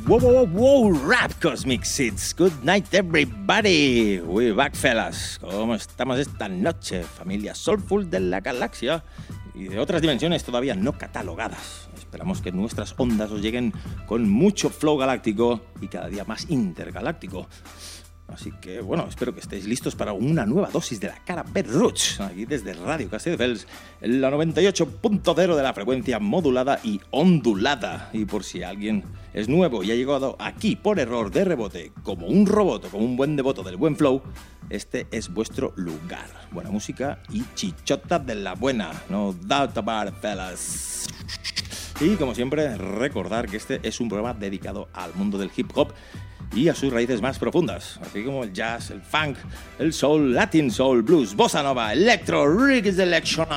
Whoa, whoa, whoa, rap Cosmic Seeds. Good night, everybody. We're back, fellas. ¿Cómo estamos esta noche, familia Soulful de la galaxia y de otras dimensiones todavía no catalogadas? Esperamos que nuestras ondas os lleguen con mucho flow galáctico y cada día más intergaláctico. Así que, bueno, espero que estéis listos para una nueva dosis de la cara Bad Roots, aquí desde Radio Castelldefels, en la 98.0 de la frecuencia modulada y ondulada. Y por si alguien es nuevo y ha llegado aquí por error de rebote, como un robot o como un buen devoto del buen flow, este es vuestro lugar. Buena música y chichota de la buena, no doubt about it, fellas. Y como siempre, recordar que este es un programa dedicado al mundo del hip hop y a sus raíces más profundas, así como el jazz, el funk, el soul, latin soul, blues, bossa nova, electro, reggae selection,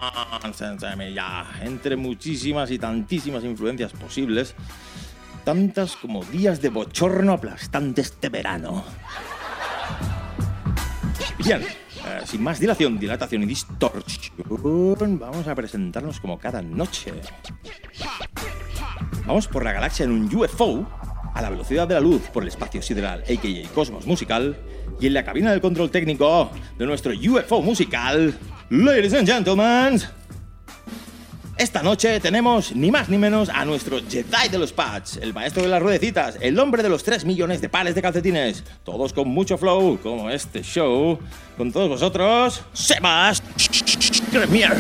entre muchísimas y tantísimas influencias posibles, tantas como días de bochorno aplastante este verano. Bien, sin más dilatación y distorsión, vamos a presentarnos como cada noche. Vamos por la galaxia en un UFO, a la velocidad de la luz por el espacio sideral, a.k.a. Cosmos Musical, y en la cabina del control técnico de nuestro UFO musical, ladies and gentlemen, esta noche tenemos ni más ni menos a nuestro Jedi de los pads, el maestro de las ruedecitas, el hombre de los 3 millones de pares de calcetines, todos con mucho flow, como este show, con todos vosotros, Sebas Cremier.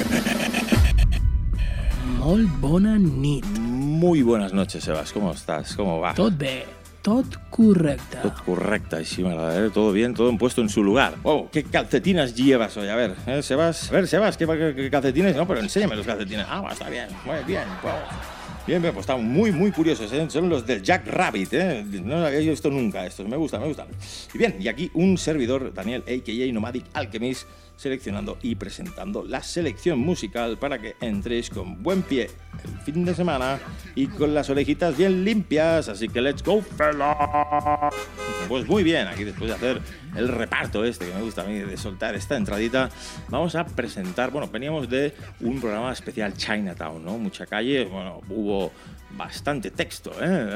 Molt bona nit. Muy buenas noches, Sebas. ¿Cómo estás? ¿Cómo va? Tot bé, tot correcte. Tot correcte, sí, todo bien, todo puesto en su lugar. Wow, ¿qué calcetines llevas hoy? A ver, Sebas. A ver, Sebas, ¿qué calcetines? No, pero enséñame los calcetines. Ah, va, está bien, muy bien. Wow. Bien, pues están muy curiosos, ¿eh? Son los del Jack Rabbit, ¿eh? No los había visto nunca estos, me gustan. Y bien, y aquí un servidor, Daniel, a.k.a. Nomadic Alchemist, seleccionando y presentando la selección musical para que entréis con buen pie el fin de semana y con las orejitas bien limpias. Así que let's go, fella. Pues muy bien, aquí después de hacer el reparto que me gusta a mí, de soltar esta entradita, vamos a presentar, bueno, veníamos de un programa especial Chinatown, ¿no? Mucha calle, bueno, hubo bastante texto,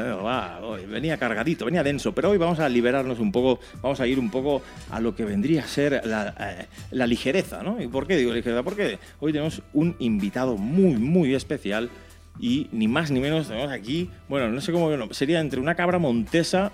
venía cargadito, venía denso, pero hoy vamos a liberarnos un poco, vamos a ir un poco a lo que vendría a ser la ligereza, ¿no? ¿Y por qué digo ligereza? Porque hoy tenemos un invitado muy especial y ni más ni menos tenemos aquí, bueno, no sé cómo, sería entre una cabra montesa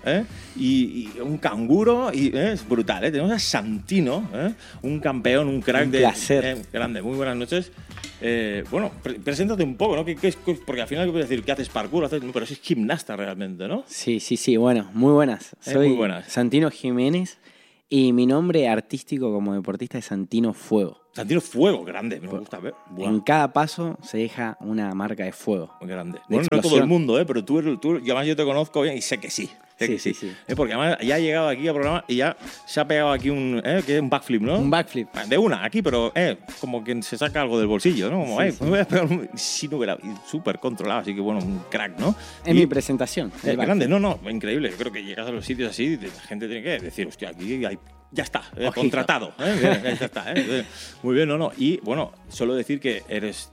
y un canguro, y es brutal, tenemos a Santino, un campeón, un crack un placer. Grande. Muy buenas noches. Bueno, preséntate un poco, ¿no? Porque al final puedes decir que haces parkour, pero es gimnasta realmente, ¿no? Sí, bueno, muy buenas. Soy muy buenas. Santino Jiménez y mi nombre artístico como deportista es Santino Fuego. Santino Fuego, grande, me gusta ver. En cada paso se deja una marca de fuego. Muy grande. Bueno, no todo el mundo, pero tú, además yo te conozco bien y sé que sí. Sí. Porque además ya ha llegado aquí al programa y ya se ha pegado aquí un backflip, ¿no? Un backflip. De una, aquí, pero como que se saca algo del bolsillo, ¿no? Como, me voy a pegar si no hubiera, súper controlado, así que bueno, un crack, ¿no? Es mi presentación. Es grande, no, increíble. Yo creo que llegas a los sitios así, la gente tiene que decir, hostia, aquí hay... Ya está, contratado. Ya está, Muy bien, no. Y bueno, solo decir que eres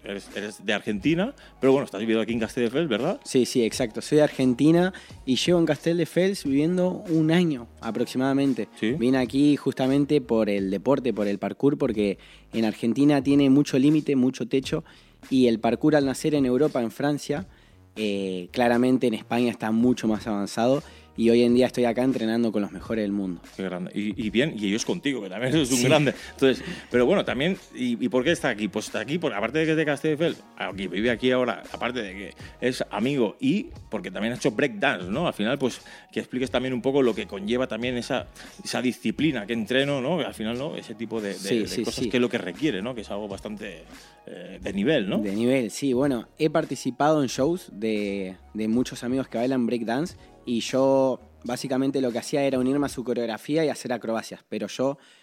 de Argentina, pero bueno, estás viviendo aquí en Castelldefels, ¿verdad? Sí, exacto. Soy de Argentina y llevo en Castelldefels viviendo un año aproximadamente. ¿Sí? Vine aquí justamente por el deporte, por el parkour, porque en Argentina tiene mucho límite, mucho techo, y el parkour al nacer en Europa, en Francia, claramente en España está mucho más avanzado. Y hoy en día estoy acá entrenando con los mejores del mundo. Qué grande. Y bien, y ellos contigo, que también eres un grande. Entonces, pero bueno, también, ¿y por qué está aquí? Pues está aquí, porque aparte de que es de Castelldefels, aquí vive aquí ahora, aparte de que es amigo y porque también ha hecho breakdance, ¿no? Al final, pues, que expliques también un poco lo que conlleva también esa disciplina que entreno, ¿no? Al final, ¿no? Ese tipo de cosas que es lo que requiere, ¿no? Que es algo bastante de nivel, ¿no? De nivel, sí. Bueno, he participado en shows de muchos amigos que bailan breakdance. Y yo básicamente lo que hacía era unirme a su coreografía y hacer acrobacias. Pero yo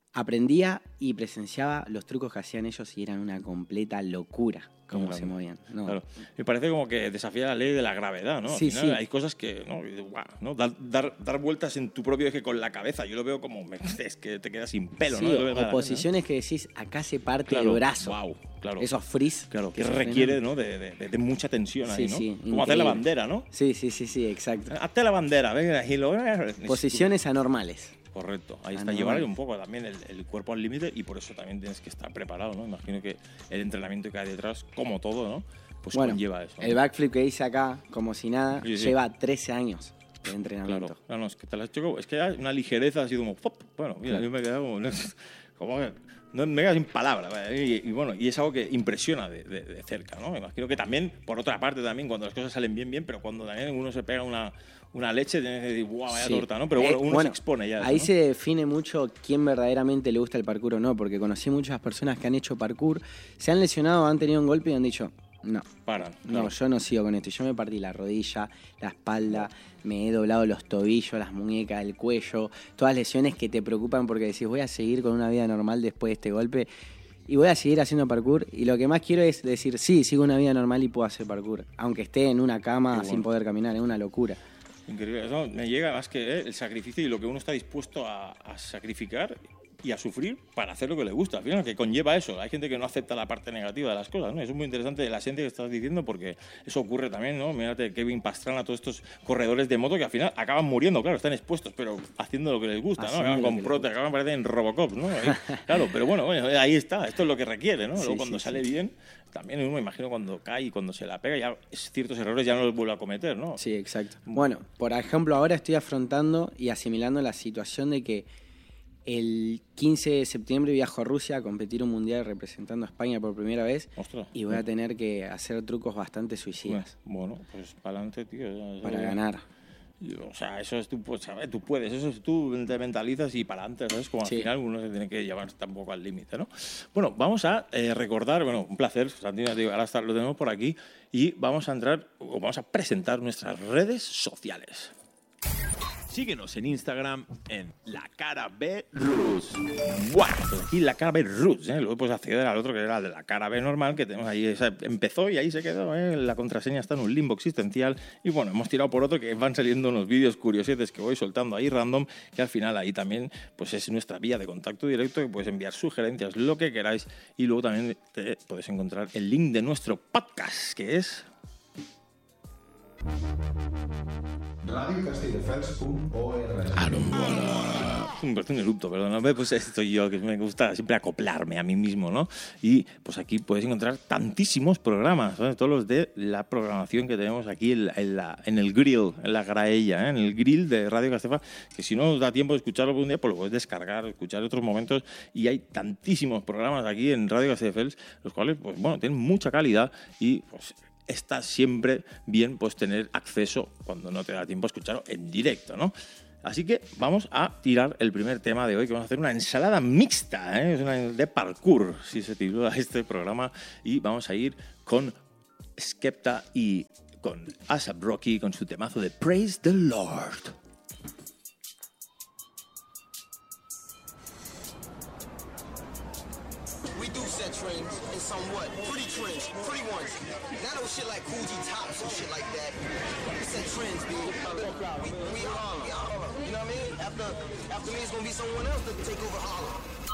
aprendía y presenciaba los trucos que hacían ellos y eran una completa locura cómo Claro. se movían. No. Claro. Me parece como que desafía la ley de la gravedad, ¿no? Sí, Al final sí. hay cosas que, ¿no? Y dices, guau, ¿no? Dar vueltas en tu propio eje con la cabeza. Yo lo veo como, es que te quedas sin pelo, Sí, ¿no? o posiciones que decís, acá se parte Claro. el brazo. Wow, claro. Esos frizz. Claro, que se requiere, frenan. ¿no? de mucha tensión ahí, Sí, ¿no? sí, Como increíble. hacer la bandera, ¿no? Sí, exacto. Hazte la bandera, venga, y lo... Posiciones anormales. Correcto, ahí está, Anormal. llevar un poco también el cuerpo al límite y por eso también tienes que estar preparado, ¿no? Imagino que el entrenamiento que hay detrás, como todo, ¿no? Pues Bueno, conlleva eso, ¿no? el backflip que hice acá, como si nada, Sí, sí. lleva 13 años de entrenamiento. Claro, no, es que te la has hecho, es que hay una ligereza así como, ¡pop! Bueno, mira, Claro. yo me he quedado como que no, me quedo sin palabras, ¿vale? y bueno, y es algo que impresiona de cerca, ¿no? Me imagino que también, por otra parte también, cuando las cosas salen bien, pero cuando también uno se pega una leche, tienes que decir, ¡guau, vaya Sí. torta!, ¿no? Pero bueno, uno se expone ya. Ahí ¿no? se define mucho quién verdaderamente le gusta el parkour o no, porque conocí muchas personas que han hecho parkour, se han lesionado, han tenido un golpe y han dicho, no, Paran. no, claro. yo no sigo con esto. Yo me partí la rodilla, la espalda, me he doblado los tobillos, las muñecas, el cuello, todas lesiones que te preocupan porque decís, voy a seguir con una vida normal después de este golpe y voy a seguir haciendo parkour. Y lo que más quiero es decir, sí, sigo una vida normal y puedo hacer parkour, aunque esté en una cama Qué bueno. sin poder caminar, es una locura. Increíble. Eso me llega más que el sacrificio y lo que uno está dispuesto a sacrificar y a sufrir para hacer lo que le gusta. Al final, que conlleva eso. Hay gente que no acepta la parte negativa de las cosas, ¿no? Eso es muy interesante de la gente que estás diciendo porque eso ocurre también, ¿no? Mírate Kevin Pastrana, todos estos corredores de moto que al final acaban muriendo, claro, están expuestos, pero haciendo lo que les gusta, ¿no? Haciendo Acaban lo con que les prote, acaban parece en Robocop, ¿no? Ahí, claro, pero bueno, ahí está. Esto es lo que requiere, ¿no? Luego Sí, cuando sí, sale bien, también uno me imagino cuando cae y cuando se la pega, ya ciertos errores ya no los vuelve a cometer, ¿no? Sí, exacto. Bueno, por ejemplo, ahora estoy afrontando y asimilando la situación de que el 15 de septiembre viajo a Rusia a competir un mundial representando a España por primera vez Ostras. y voy a tener que hacer trucos bastante suicidas Bueno, pues para adelante, tío. para ganar. O sea, eso es tú puedes, eso es tú te mentalizas y para adelante, ¿sabes? Como al Sí. final uno se tiene que llevar tampoco al límite, ¿no? Bueno, vamos a recordar, bueno, un placer, Santino, digo, ahora lo tenemos por aquí y vamos a entrar, o vamos a presentar nuestras redes sociales. Síguenos en Instagram en La Cara B Rus. Bueno, pues aquí La Cara B Rus, ¿eh? Luego puedes acceder al otro que era de La Cara B normal, que tenemos ahí, empezó y ahí se quedó, ¿eh? La contraseña está en un limbo existencial y bueno, hemos tirado por otro que van saliendo unos vídeos curiosetes que voy soltando ahí random, que al final ahí también pues es nuestra vía de contacto directo, que puedes enviar sugerencias, lo que queráis y luego también te puedes encontrar el link de nuestro podcast, que es... RadioCastelldefels.org. Un erupto, perdón. Pues estoy yo, que me gusta siempre acoplarme a mí mismo, ¿no? Y pues aquí puedes encontrar tantísimos programas, ¿sabes? Todos los de la programación que tenemos aquí en el grill, en la graella, ¿eh? En el grill de Radio Castefa, que si no os da tiempo de escucharlo por un día, pues lo puedes descargar, escuchar en otros momentos. Y hay tantísimos programas aquí en Radio Castelldefels, los cuales, pues bueno, tienen mucha calidad y pues está siempre bien pues tener acceso cuando no te da tiempo a escucharlo en directo, ¿no? Así que vamos a tirar el primer tema de hoy, que vamos a hacer una ensalada mixta, ¿eh? Es una de parkour, si se titula este programa, y vamos a ir con Skepta y con A$AP Rocky con su temazo de Praise the Lord. We do set trends and somewhat pretty trends, pretty ones. Not no shit like Coogee tops and shit like that. We set trends, dude. We Harlem. You know what I mean? After me, it's gonna be someone else to take over Harlem.